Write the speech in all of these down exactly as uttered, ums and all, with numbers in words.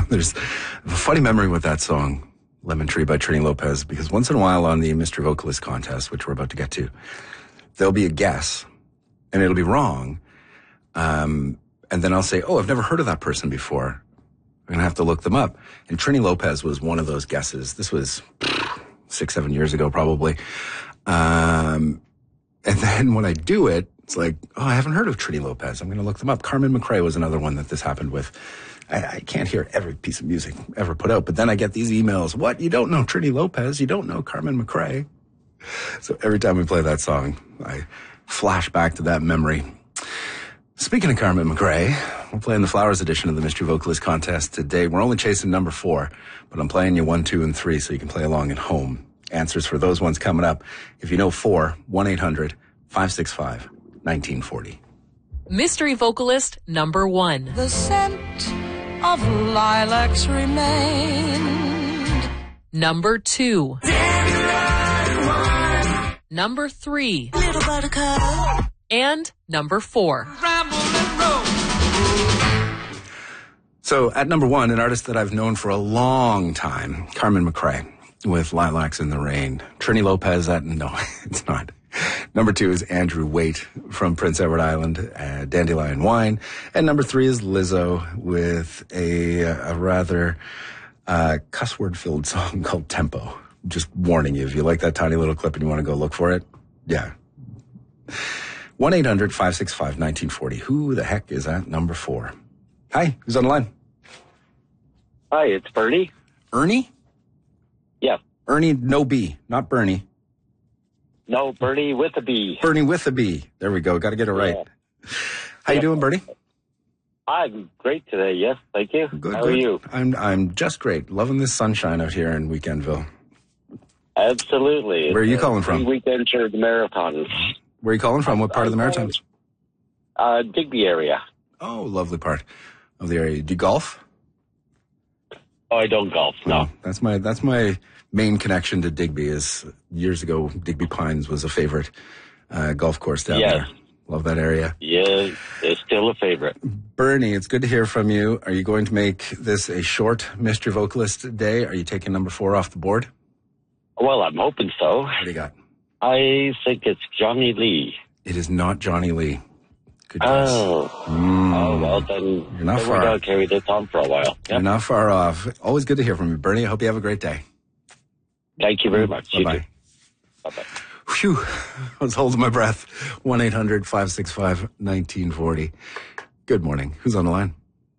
There's a funny memory with that song, Lemon Tree by Trini Lopez, because once in a while on the Mister Vocalist contest, which we're about to get to, there'll be a guess, and it'll be wrong. Um, and then I'll say, oh, I've never heard of that person before. I'm going to have to look them up. And Trini Lopez was one of those guesses. This was six, seven years ago, probably. Um, and then when I do it, it's like, oh, I haven't heard of Trini Lopez. I'm going to look them up. Carmen McRae was another one that this happened with. I, I can't hear every piece of music ever put out, but then I get these emails. What? You don't know Trini Lopez? You don't know Carmen McRae? So every time we play that song, I flash back to that memory. Speaking of Carmen McRae, we're playing the Flowers edition of the Mystery Vocalist Contest today. We're only chasing number four, but I'm playing you one, two, and three so you can play along at home. Answers for those ones coming up. If you know four, one eight hundred five six five nineteen forty. Mystery Vocalist number one. The scent of lilacs remained. Number two. Number three. Little buttercup. And number four. So at number one, an artist that I've known for a long time, Carmen McRae with Lilacs in the Rain. Trini Lopez at, no, it's not. Number two is Andrew Waite from Prince Edward Island, uh, Dandelion Wine. And number three is Lizzo with a, a rather uh, cuss word-filled song called Tempo. Just warning you, if you like that tiny little clip and you want to go look for it, yeah. one eight hundred five six five nineteen forty. Who the heck is at number four? Hi, who's on the line? Hi, it's Bernie. Ernie? Yeah. Ernie, no B, not Bernie. No, Bernie with a B. Bernie with a B. There we go. Got to get it right. Yeah. How yeah. you doing, Bernie? I'm great today. Yes, thank you. Good, How good. are you? I'm I'm just great. Loving this sunshine out here in Weekendville. Absolutely. Where are you It's calling a from? Weekend for the Marathons. Where are you calling from? What part of the Maritimes? Uh, Digby area. Oh, lovely part of the area. Do you golf? Oh, I don't golf. No. Oh, that's my that's my main connection to Digby. Is years ago, Digby Pines was a favorite uh, golf course down Yes. there. Love that area. Yeah, it's still a favorite. Bernie, it's good to hear from you. Are you going to make this a short Mystery Vocalist day? Are you taking number four off the board? Well, I'm hoping so. What do you got? I think it's Johnny Lee. It is not Johnny Lee. Good guess. Oh. Mm. Oh, well, then, You're not then far. we got to carry this on for a while. Yep. You're not far off. Always good to hear from you, Bernie. I hope you have a great day. Thank you very much. You Bye-bye. too. Bye-bye. Phew. I was holding my breath. one eight hundred five six five nineteen forty. Good morning. Who's on the line?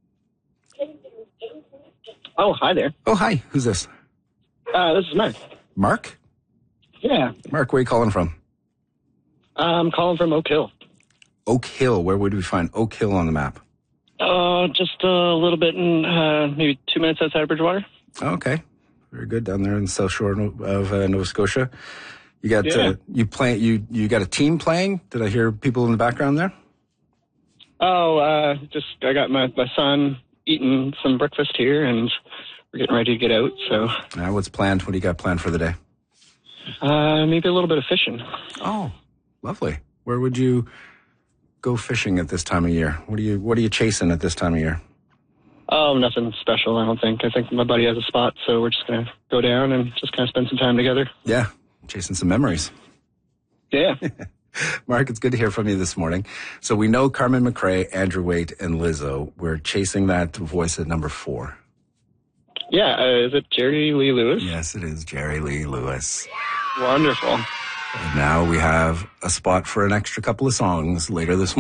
Oh, hi there. Oh, hi. Who's this? Uh, this is Mark. Mark? Yeah. Mark, where are you calling from? I'm calling from Oak Hill. Oak Hill. Where would we find Oak Hill on the map? Uh, just a little bit in, uh, maybe two minutes outside of Bridgewater. Okay. Very good. Down there in the South Shore of uh, Nova Scotia. You got, Yeah. uh, you play, you, you got a team playing? Did I hear people in the background there? Oh, uh, just, I got my, my son eating some breakfast here and we're getting ready to get out, so. Uh, what's planned? What do you got planned for the day? Uh, maybe a little bit of fishing. Oh, lovely. Where would you go fishing at this time of year? What are you, what are you chasing at this time of year? Oh, nothing special, I don't think. I think my buddy has a spot, so we're just going to go down and just kind of spend some time together. Yeah. Chasing some memories. Yeah. Mark, it's good to hear from you this morning. So we know Carmen McRae, Andrew Waite, and Lizzo. We're chasing that voice at number four. Yeah, uh, is it Jerry Lee Lewis? Yes, it is Jerry Lee Lewis. Wonderful. And now we have a spot for an extra couple of songs later this morning.